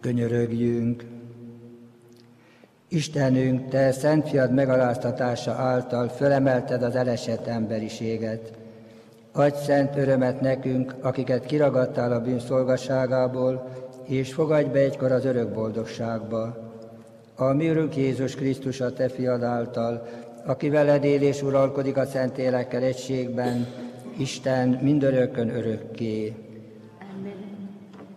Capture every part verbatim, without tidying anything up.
Könyörögjünk! Istenünk, Te szent fiad megaláztatása által fölemelted az elesett emberiséget. Adj szent örömet nekünk, akiket kiragadtál a bűnszolgaságából, és fogadj be egykor az örök boldogságba. A mi Urunk Jézus Krisztus, a Te fiad által, aki veled él és uralkodik a Szentlélekkel egységben, Isten mindörökkön örökké. Amen.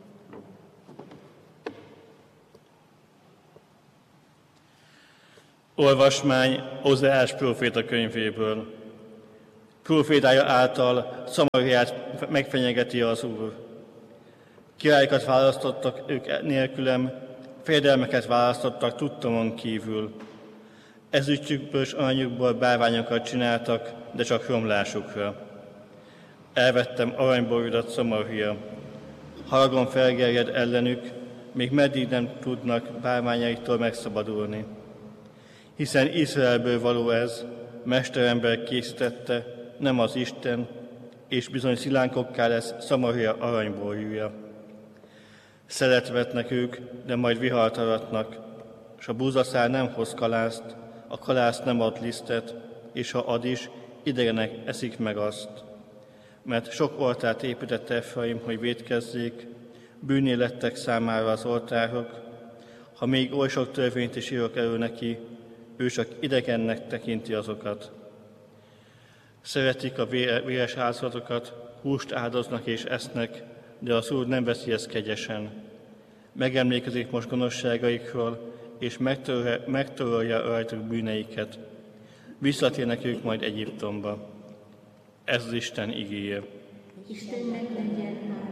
Olvasmány Ózeás próféta könyvéből. Prófétája által Szamariát megfenyegeti az Úr. Királyokat választottak ők nélkülem, fejedelmeket választottak tudtomon kívül. Ezüstjükből és aranyukból bárványokat csináltak, de csak romlásukra. Elvettem aranyborjudat, Szamaria. Haragon felgerjed ellenük, még meddig nem tudnak bárványaiktól megszabadulni. Hiszen Izraelből való ez, mesterember készítette, nem az Isten, és bizony szilánkokká lesz Szamaria aranyborjúja. Szelet vetnek ők, de majd vihart aratnak, s a búzaszár nem hoz kalászt, a kalász nem ad lisztet, és ha ad is, idegenek eszik meg azt. Mert sok oltárt épített Efraim, hogy vétkezzék, bűnné lettek számára az oltárok, ha még oly sok törvényt is írok elő neki, ő csak idegennek tekinti azokat. Szeretik a véres áldozatokat, húst áldoznak és esznek, de az Úr nem veszi ezt kegyesen. Megemlékezik most gonoszságaikról, és megtörölje rajtuk bűneiket. Visszatérnek ők majd Egyiptomba. Ez az Isten igéje. Istennek legyen